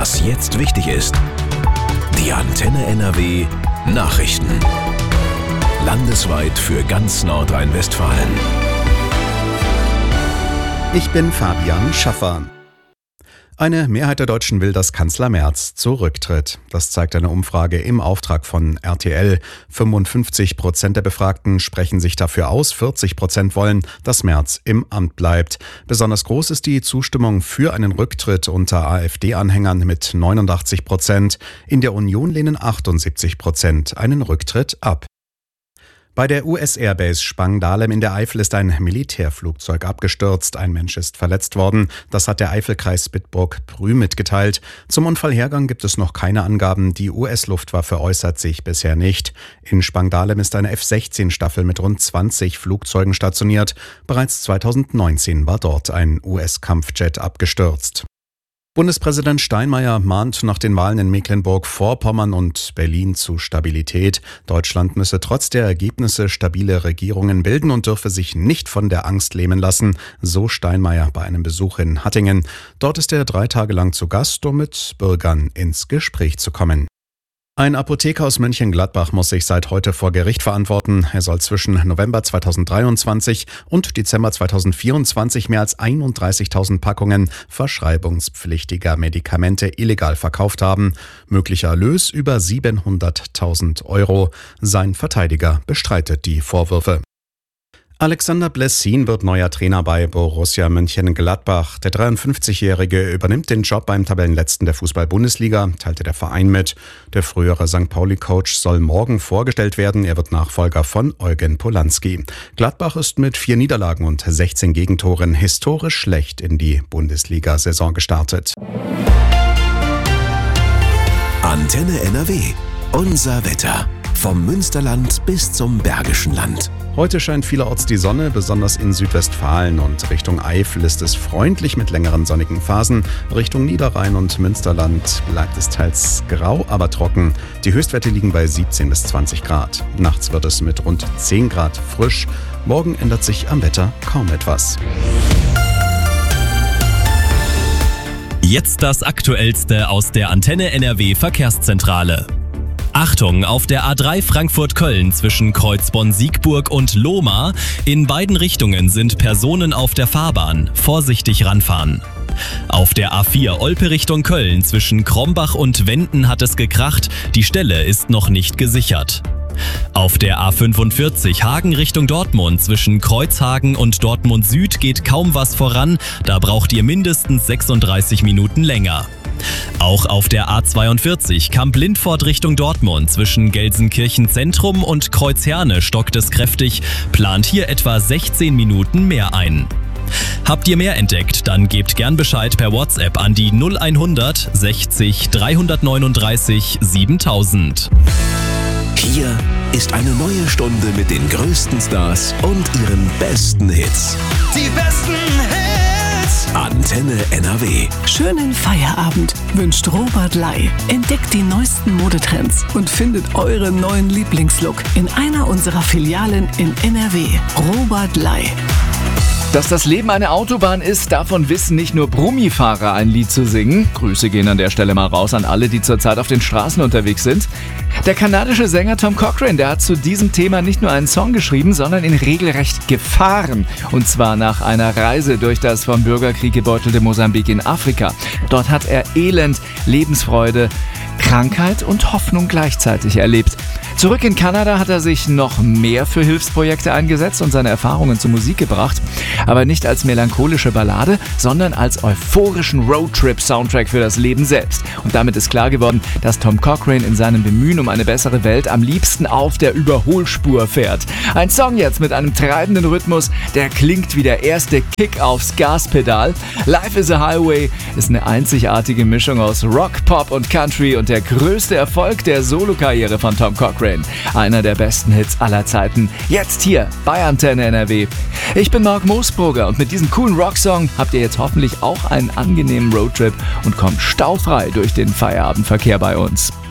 Was jetzt wichtig ist. Die Antenne NRW Nachrichten. Landesweit für ganz Nordrhein-Westfalen. Ich bin Fabian Schaffer. Eine Mehrheit der Deutschen will, dass Kanzler Merz zurücktritt. Das zeigt eine Umfrage im Auftrag von RTL. 55% der Befragten sprechen sich dafür aus, 40% wollen, dass Merz im Amt bleibt. Besonders groß ist die Zustimmung für einen Rücktritt unter AfD-Anhängern mit 89%. In der Union lehnen 78% einen Rücktritt ab. Bei der US-Airbase Spangdahlem in der Eifel ist ein Militärflugzeug abgestürzt. Ein Mensch ist verletzt worden. Das hat der Eifelkreis Bitburg-Prü mitgeteilt. Zum Unfallhergang gibt es noch keine Angaben. Die US-Luftwaffe äußert sich bisher nicht. In Spangdahlem ist eine F-16-Staffel mit rund 20 Flugzeugen stationiert. Bereits 2019 war dort ein US-Kampfjet abgestürzt. Bundespräsident Steinmeier mahnt nach den Wahlen in Mecklenburg-Vorpommern und Berlin zu Stabilität. Deutschland müsse trotz der Ergebnisse stabile Regierungen bilden und dürfe sich nicht von der Angst lähmen lassen, so Steinmeier bei einem Besuch in Hattingen. Dort ist er 3 Tage lang zu Gast, um mit Bürgern ins Gespräch zu kommen. Ein Apotheker aus Mönchengladbach muss sich seit heute vor Gericht verantworten. Er soll zwischen November 2023 und Dezember 2024 mehr als 31.000 Packungen verschreibungspflichtiger Medikamente illegal verkauft haben. Möglicher Erlös über 700.000 €. Sein Verteidiger bestreitet die Vorwürfe. Alexander Blessin wird neuer Trainer bei Borussia Mönchengladbach. Der 53-Jährige übernimmt den Job beim Tabellenletzten der Fußball-Bundesliga, teilte der Verein mit. Der frühere St. Pauli-Coach soll morgen vorgestellt werden. Er wird Nachfolger von Eugen Polanski. Gladbach ist mit 4 Niederlagen und 16 Gegentoren historisch schlecht in die Bundesliga-Saison gestartet. Antenne NRW. Unser Wetter. Vom Münsterland bis zum Bergischen Land. Heute scheint vielerorts die Sonne, besonders in Südwestfalen und Richtung Eifel ist es freundlich mit längeren sonnigen Phasen. Richtung Niederrhein und Münsterland bleibt es teils grau, aber trocken. Die Höchstwerte liegen bei 17 bis 20 Grad. Nachts wird es mit rund 10 Grad frisch. Morgen ändert sich am Wetter kaum etwas. Jetzt das Aktuellste aus der Antenne NRW Verkehrszentrale. Achtung, auf der A3 Frankfurt-Köln zwischen Kreuzbonn-Siegburg und Lohmar. In beiden Richtungen sind Personen auf der Fahrbahn. Vorsichtig ranfahren. Auf der A4 Olpe Richtung Köln zwischen Krombach und Wenden hat es gekracht. Die Stelle ist noch nicht gesichert. Auf der A45 Hagen Richtung Dortmund zwischen Kreuzhagen und Dortmund Süd geht kaum was voran. Da braucht ihr mindestens 36 Minuten länger. Auch auf der A42 Kamp-Lindfort Richtung Dortmund zwischen Gelsenkirchen Zentrum und Kreuzherne stockt es kräftig, plant hier etwa 16 Minuten mehr ein. Habt ihr mehr entdeckt, dann gebt gern Bescheid per WhatsApp an die 0100 60 339 7000. Hier ist eine neue Stunde mit den größten Stars und ihren besten Hits. Die besten Hits! Antenne NRW. Schönen Feierabend wünscht Robert Ley. Entdeckt die neuesten Modetrends und findet euren neuen Lieblingslook in einer unserer Filialen in NRW. Robert Ley. Dass das Leben eine Autobahn ist, davon wissen nicht nur Brummifahrer ein Lied zu singen. Grüße gehen an der Stelle mal raus an alle, die zurzeit auf den Straßen unterwegs sind. Der kanadische Sänger Tom Cochrane, der hat zu diesem Thema nicht nur einen Song geschrieben, sondern ihn regelrecht gefahren. Und zwar nach einer Reise durch das vom Bürgerkrieg gebeutelte Mosambik in Afrika. Dort hat er Elend, Lebensfreude, Krankheit und Hoffnung gleichzeitig erlebt. Zurück in Kanada hat er sich noch mehr für Hilfsprojekte eingesetzt und seine Erfahrungen zur Musik gebracht. Aber nicht als melancholische Ballade, sondern als euphorischen Roadtrip-Soundtrack für das Leben selbst. Und damit ist klar geworden, dass Tom Cochrane in seinem Bemühen um eine bessere Welt am liebsten auf der Überholspur fährt. Ein Song jetzt mit einem treibenden Rhythmus, der klingt wie der erste Kick aufs Gaspedal. Life is a Highway ist eine einzigartige Mischung aus Rock, Pop und Country und der größte Erfolg der Solokarriere von Tom Cochrane. Einer der besten Hits aller Zeiten. Jetzt hier bei Antenne NRW. Ich bin Marc Moosbrugger und mit diesem coolen Rocksong habt ihr jetzt hoffentlich auch einen angenehmen Roadtrip und kommt staufrei durch den Feierabendverkehr bei uns.